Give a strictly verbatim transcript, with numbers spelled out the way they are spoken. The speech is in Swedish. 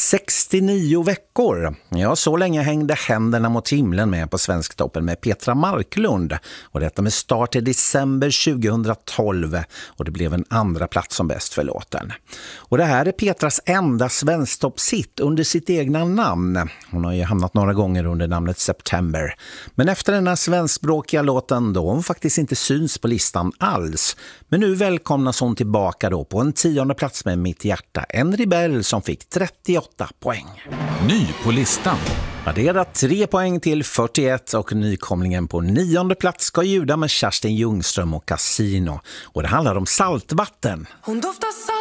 sextionio veckor. Ja, så länge hängde Händerna mot himlen med på Svensktoppen med Petra Marklund. Och detta med start i december tjugohundratolv. Och det blev en andra plats som bäst för låten. Och det här är Petras enda Svensktoppshit under sitt egna namn. Hon har ju hamnat några gånger under namnet September. Men efter den här svenskspråkiga låten då hon faktiskt inte syns på listan alls. Men nu välkomnas hon tillbaka då på en tionde plats med Mitt hjärta. En rebell som fick trettioåtta poäng. Ny på listan. Addera tre poäng till fyrtioett och nykomlingen på nionde plats ska ljuda med Kerstin Ljungström och Casino. Och det handlar om saltvatten. Hon doftar